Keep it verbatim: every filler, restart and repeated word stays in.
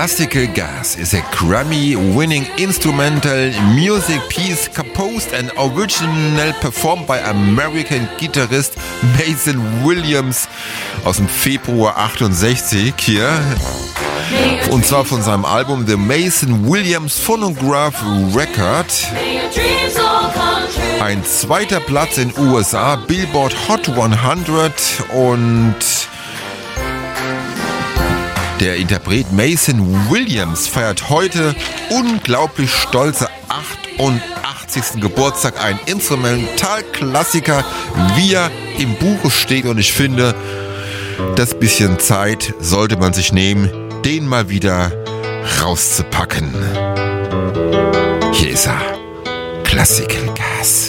Classical Gas is a Grammy-winning instrumental music piece composed and originally performed by American guitarist Mason Williams aus dem Februar achtundsechzig hier. Und zwar von seinem Album The Mason Williams Phonograph Record. Ein zweiter Platz in U S A, Billboard Hot hundert, und der Interpret Mason Williams feiert heute unglaublich stolze achtundachtzigsten Geburtstag. Ein Instrumentalklassiker, wie er im Buche steht, und ich finde, das bisschen Zeit sollte man sich nehmen, den mal wieder rauszupacken. Hier ist er, Classical Gas.